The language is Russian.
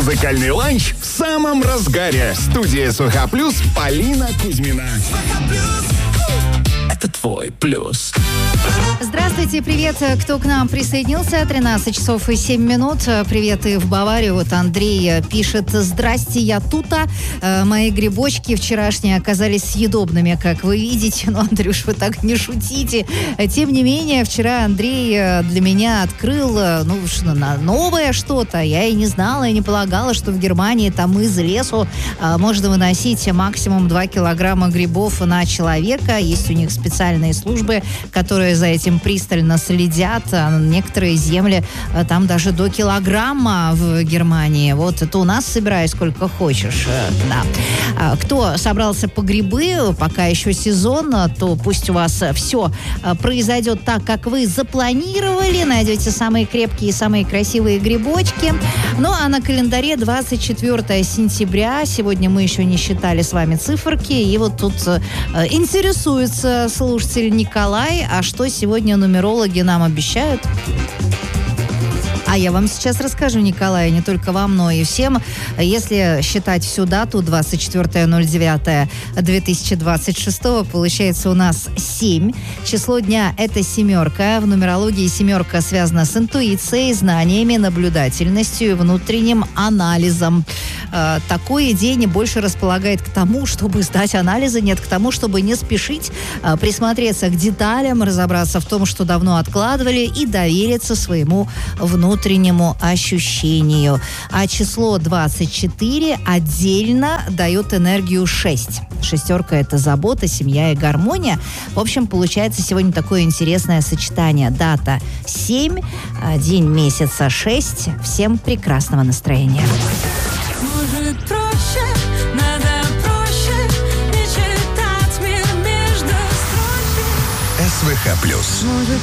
Музыкальный ланч в самом разгаре. Студия СВХ Плюс, Полина Кузьмина. Это твой плюс. Здравствуйте, привет, кто к нам присоединился. 13 часов и 7 минут. Привет и в Баварию. Вот Андрей пишет: здрасте, я тута. Мои грибочки вчерашние оказались съедобными, как вы видите. Но, Андрюш, вы так не шутите. Тем не менее, вчера Андрей для меня открыл новое что-то. Я и не знала, и не полагала, что в Германии там из лесу можно выносить максимум 2 килограмма грибов на человека. Есть у них специальные службы, которые за этим пристально следят. Некоторые земли там даже до килограмма в Германии. Вот это у нас собирай сколько хочешь. Да. Кто собрался по грибы, пока еще сезон, то пусть у вас все произойдет так, как вы запланировали. Найдете самые крепкие и самые красивые грибочки. Ну, а на календаре 24 сентября. Сегодня мы еще не считали с вами циферки. И вот тут интересуется слушатель Николай, а что сегодня нумерологи нам обещают? А я вам сейчас расскажу, Николай, не только вам, но и всем. Если считать всю дату, 24.09.2026, получается у нас 7. Число дня – это семерка. В нумерологии семерка связана с интуицией, знаниями, наблюдательностью и внутренним анализом. Такой день больше располагает к тому, чтобы сдать анализы, нет, к тому, чтобы не спешить, присмотреться к деталям, разобраться в том, что давно откладывали, и довериться своему внутреннему ощущению. А число 24 отдельно дает энергию 6. Шестерка – это забота, семья и гармония. В общем, получается сегодня такое интересное сочетание. Дата 7, день месяца 6. Всем прекрасного настроения. Может, проще, надо проще, не читать мир между строчек. СВХ Плюс.